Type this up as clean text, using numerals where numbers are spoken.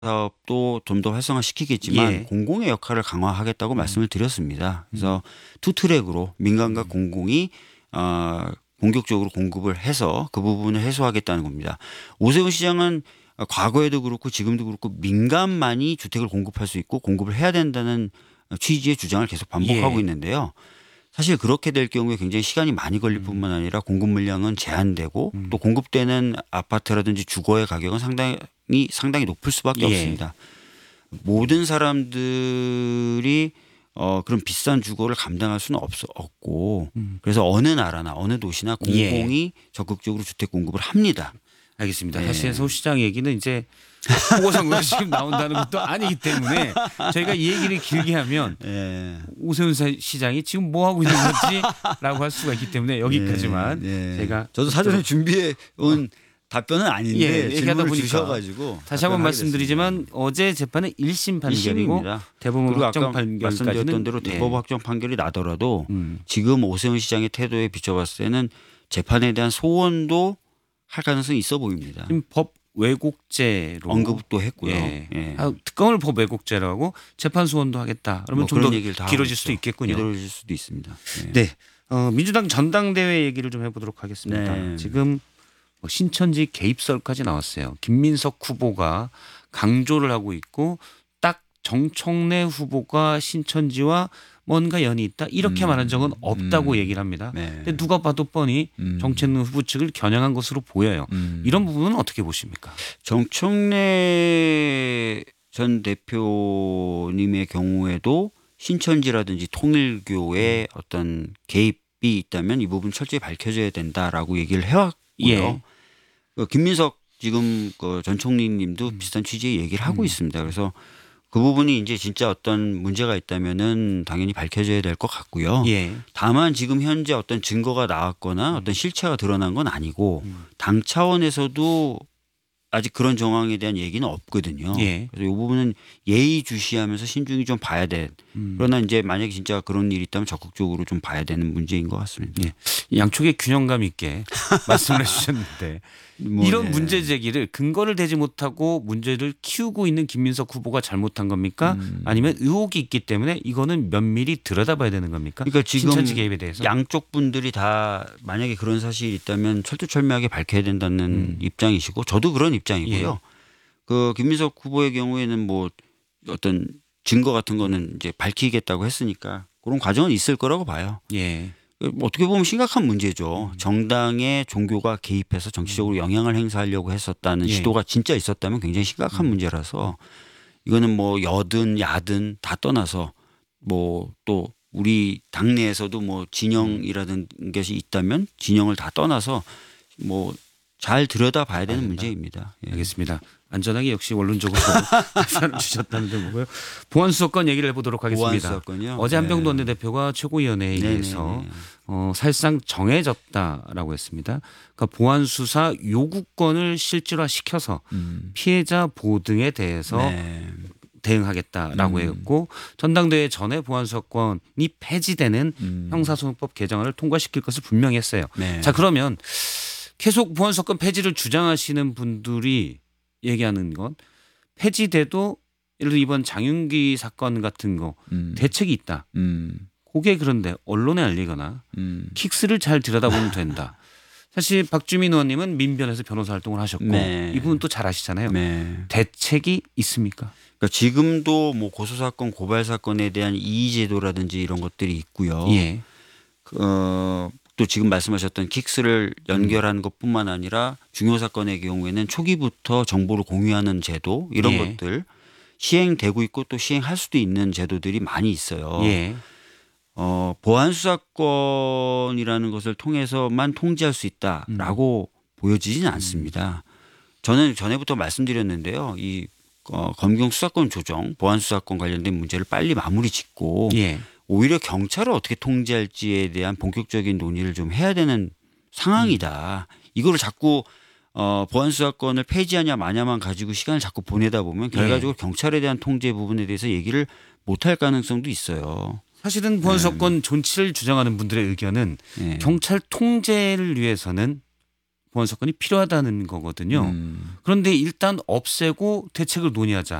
사업도 좀 더 활성화시키겠지만 예. 공공의 역할을 강화하겠다고 말씀을 드렸습니다. 그래서 투 트랙으로 민간과 공공이 공격적으로 공급을 해서 그 부분을 해소하겠다는 겁니다. 오세훈 시장은 과거에도 그렇고 지금도 그렇고 민간만이 주택을 공급할 수 있고 공급을 해야 된다는 취지의 주장을 계속 반복하고 예. 있는데요. 사실 그렇게 될 경우에 굉장히 시간이 많이 걸릴 뿐만 아니라 공급 물량은 제한되고 또 공급되는 아파트라든지 주거의 가격은 상당히 높을 수밖에 예. 없습니다. 모든 사람들이 그런 비싼 주거를 감당할 수는 없고 그래서 어느 나라나 어느 도시나 공공이 적극적으로 주택 공급을 합니다. 알겠습니다. 예. 사실 서울시장 얘기는 이제 보궐선거가 지금 나온다는 것도 아니기 때문에 저희가 이 얘기를 길게 하면 예. 오세훈 시장이 지금 뭐 하고 있는 건지라고 할 수가 있기 때문에 여기까지만 예. 제가 저도 사전에 준비해 온 답변은 아닌데 얘기하다 질문을 보니까 주셔가지고 다시 한번 답변하게 말씀드리지만 어제 재판은 1심 판결이고 1심입니다. 대법원 그리고 확정 아까 판결까지는 말씀드렸던 대로 대법원 확정 판결이 나더라도 음. 지금 오세훈 시장의 태도에 비춰봤을 때는 재판에 대한 소원도 할 가능성이 있어 보입니다. 지금 법 왜곡죄로 언급도 했고요. 예. 예. 특검을 법 왜곡죄라고 재판 소원도 하겠다. 그러면 뭐 좀 더 그런 얘기를 다 하고 길어질 수도 있죠. 있겠군요. 길어질 수도 있습니다. 예. 네. 민주당 전당대회 얘기를 좀 해보도록 하겠습니다. 네. 지금 신천지 개입설까지 나왔어요. 김민석 후보가 강조를 하고 있고 딱 정청래 후보가 신천지와 뭔가 연이 있다 이렇게 말한 적은 없다고 얘기를 합니다. 네. 근데 누가 봐도 뻔히 정청래 후보 측을 겨냥한 것으로 보여요. 이런 부분은 어떻게 보십니까? 정청래 전 대표님의 경우에도 신천지라든지 통일교의 어떤 개입이 있다면 이 부분 철저히 밝혀져야 된다라고 얘기를 해왔고요. 예. 김민석 지금 그 전 총리님도 비슷한 취지의 얘기를 하고 있습니다. 그래서 그 부분이 이제 진짜 어떤 문제가 있다면은 당연히 밝혀져야 될 것 같고요. 예. 다만 지금 현재 어떤 증거가 나왔거나 어떤 실체가 드러난 건 아니고 당 차원에서도 아직 그런 정황에 대한 얘기는 없거든요. 예. 그래서 이 부분은 예의주시하면서 신중히 좀 봐야 돼. 그러나 이제 만약에 진짜 그런 일이 있다면 적극적으로 좀 봐야 되는 문제인 것 같습니다. 예. 양쪽에 균형감 있게 말씀을 해주셨는데 뭐, 이런 예. 문제 제기를 근거를 대지 못하고 문제를 키우고 있는 김민석 후보가 잘못한 겁니까? 아니면 의혹이 있기 때문에 이거는 면밀히 들여다봐야 되는 겁니까? 그러니까 지금 신천지 개입에 대해서. 양쪽 분들이 다 만약에 그런 사실이 있다면 철두철미하게 밝혀야 된다는 입장이시고 저도 그런 입장이고요. 그 김민석 후보의 경우에는 뭐 어떤 증거 같은 거는 이제 밝히겠다고 했으니까 그런 과정은 있을 거라고 봐요. 예. 어떻게 보면 심각한 문제죠. 정당의 종교가 개입해서 정치적으로 영향을 행사하려고 했었다는 예. 시도가 진짜 있었다면 굉장히 심각한 문제라서 이거는 뭐 여든 야든 다 떠나서 뭐 또 우리 당내에서도 뭐 진영이라든 것이 있다면 진영을 다 떠나서 뭐 잘 들여다봐야 되는 문제입니다. 예. 알겠습니다. 안전하게 역시 원론적으로 답변을 주셨다는 거고요. 보안수사권 얘기를 해보도록 하겠습니다. 보안수사권이요? 어제 한병도 네. 원내대표가 최고위원회에서 네네네. 사실상 정해졌다라고 했습니다. 그러니까 보안수사 요구권을 실질화시켜서 피해자 보등에 대해서 네. 대응하겠다라고 했고 전당대회 전에 보안수사권이 폐지되는 형사소송법 개정안을 통과시킬 것을 분명히 했어요. 네. 자 그러면 계속 보안수사권 폐지를 주장하시는 분들이 얘기하는 건 폐지돼도 예를 들어 이번 장윤기 사건 같은 거 대책이 있다. 그게 그런데 언론에 알리거나 킥스를 잘 들여다보면 된다. 사실 박주민 의원님은 민변에서 변호사 활동을 하셨고 네. 이 부분 또 잘 아시잖아요. 네. 대책이 있습니까? 그러니까 지금도 뭐 고소사건, 고발사건에 대한 이의제도라든지 이런 것들이 있고요. 예. 또 지금 말씀하셨던 킥스를 연결하는 것뿐만 아니라 중요 사건의 경우에는 초기부터 정보를 공유하는 제도 이런 예. 것들 시행되고 있고 또 시행할 수도 있는 제도들이 많이 있어요. 예. 보안 수사권이라는 것을 통해서만 통제할 수 있다라고 보여지지는 않습니다. 저는 전에부터 말씀드렸는데요. 이 검경 수사권 조정, 보안 수사권 관련된 문제를 빨리 마무리 짓고 예. 오히려 경찰을 어떻게 통제할지에 대한 본격적인 논의를 좀 해야 되는 상황이다. 이거를 자꾸 보안 수사권을 폐지하냐 마냐만 가지고 시간을 자꾸 보내다 보면 결과적으로 경찰에 대한 통제 부분에 대해서 얘기를 못할 가능성도 있어요. 사실은 보안수사권 존치를 주장하는 분들의 의견은 네. 경찰 통제를 위해서는 보안 사건이 필요하다는 거거든요. 그런데 일단 없애고 대책을 논의하자.